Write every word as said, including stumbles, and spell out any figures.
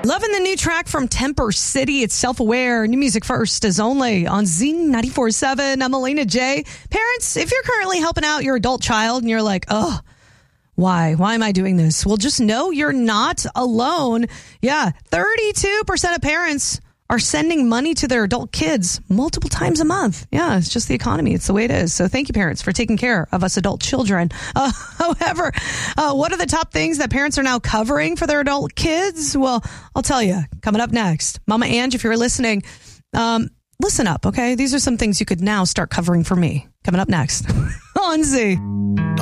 Loving the new track from Temper City. It's Self-Aware. New music first is only on Zing ninety-four point seven. I'm Elena J. Parents, if you're currently helping out your adult child and you're like, oh, why? Why am I doing this? Well, just know you're not alone. Yeah, thirty-two percent of parents are sending money to their adult kids multiple times a month. Yeah, it's just the economy. It's the way it is. So thank you, parents, for taking care of us adult children. Uh, however, uh, what are the top things that parents are now covering for their adult kids? Well, I'll tell you, coming up next. Mama Ange, if you're listening, um, listen up, okay? These are some things you could now start covering for me. Coming up next on Z.